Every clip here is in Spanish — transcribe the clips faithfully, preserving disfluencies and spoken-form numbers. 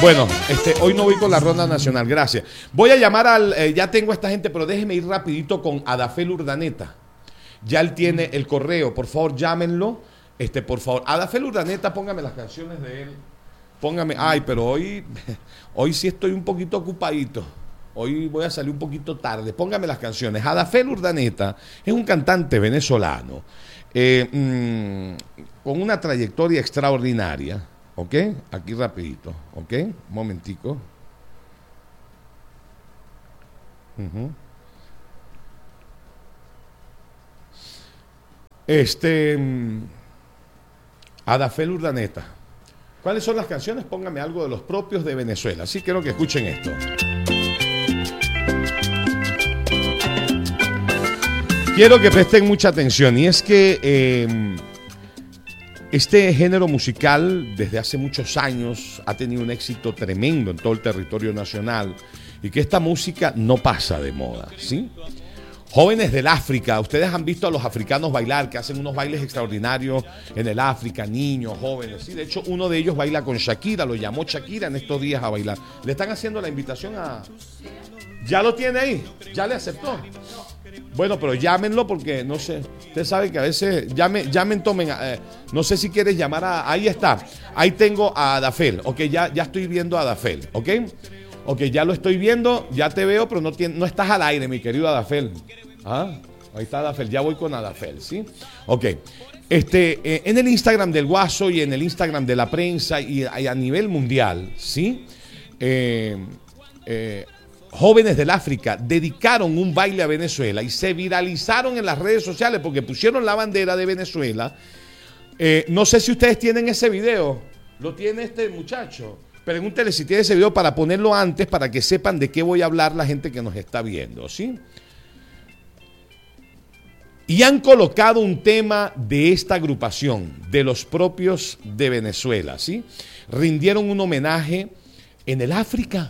Bueno, este, hoy no voy con la ronda nacional, gracias. Voy a llamar al, eh, ya tengo a esta gente, pero déjeme ir rapidito con Adafel Urdaneta. Ya él tiene el correo, por favor llámenlo, este, por favor. Adafel Urdaneta, póngame las canciones de él. Póngame, ay, pero hoy, hoy sí estoy un poquito ocupadito. Hoy voy a salir un poquito tarde. Póngame las canciones. Adafel Urdaneta es un cantante venezolano eh, mmm, con una trayectoria extraordinaria. ¿Ok? Aquí rapidito. ¿Ok? Un momentico. Uh-huh. Este... Adafel Urdaneta. ¿Cuáles son las canciones? Póngame algo de los propios de Venezuela. Sí, quiero que escuchen esto. Quiero que presten mucha atención. Y es que... Eh, Este género musical desde hace muchos años ha tenido un éxito tremendo en todo el territorio nacional y que esta música no pasa de moda, ¿sí? Jóvenes del África, ustedes han visto a los africanos bailar, que hacen unos bailes extraordinarios en el África, niños, jóvenes, ¿sí? De hecho, uno de ellos baila con Shakira, lo llamó Shakira en estos días a bailar. Le están haciendo la invitación a... ¿Ya lo tiene ahí? ¿Ya le aceptó? Bueno, pero llámenlo porque, no sé, usted sabe que a veces, llamen, llamen tomen, eh, no sé si quieres llamar a, ahí está, ahí tengo a Adafel, ok, ya, ya estoy viendo a Adafel, ok, ok, ya lo estoy viendo, ya te veo, pero no, tiene, no estás al aire, mi querido Adafel, ah, ahí está Adafel, ya voy con Adafel, ¿sí? Ok, este, eh, en el Instagram del Guaso y en el Instagram de la prensa y, y a nivel mundial, ¿sí? Eh, eh, Jóvenes del África dedicaron un baile a Venezuela y se viralizaron en las redes sociales porque pusieron la bandera de Venezuela. Eh, no sé si ustedes tienen ese video. ¿Lo tiene este muchacho? Pregúntele si tiene ese video para ponerlo antes para que sepan de qué voy a hablar la gente que nos está viendo, ¿sí? Y han colocado un tema de esta agrupación, de los propios de Venezuela, ¿sí? Rindieron un homenaje en el África.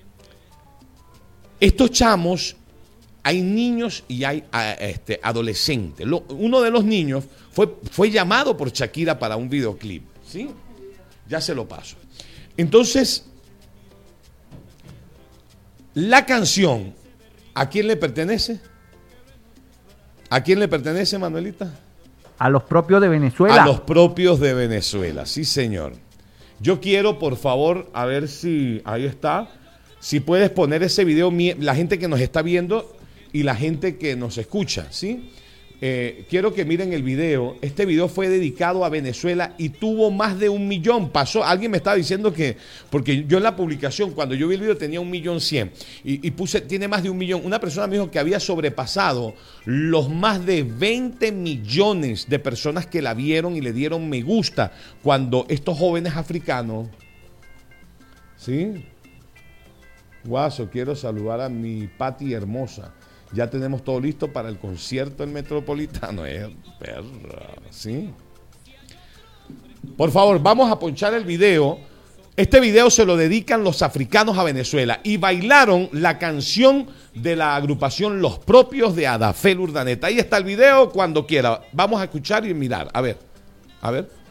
Estos chamos, hay niños y hay este, adolescentes. Lo, uno de los niños fue, fue llamado por Shakira para un videoclip, ¿sí? Ya se lo paso. Entonces, la canción, ¿a quién le pertenece? ¿A quién le pertenece, Manuelita? A los propios de Venezuela. A los propios de Venezuela, sí, señor. Yo quiero, por favor, a ver si ahí está. Si puedes poner ese video, la gente que nos está viendo y la gente que nos escucha, ¿sí? Eh, quiero que miren el video. Este video fue dedicado a Venezuela y tuvo más de un millón. Pasó, alguien me estaba diciendo que, porque yo en la publicación, cuando yo vi el video tenía un millón cien y, y puse, tiene más de un millón. Una persona me dijo que había sobrepasado los más de veinte millones de personas que la vieron y le dieron me gusta cuando estos jóvenes africanos, ¿sí? Guaso, quiero saludar a mi Pati hermosa. Ya tenemos todo listo para el concierto del Metropolitano. Eh, perra, ¿sí? Por favor, vamos a ponchar el video. Este video se lo dedican los africanos a Venezuela y bailaron la canción de la agrupación Los Propios de Adafel Urdaneta. Ahí está el video cuando quiera. Vamos a escuchar y mirar. A ver, a ver.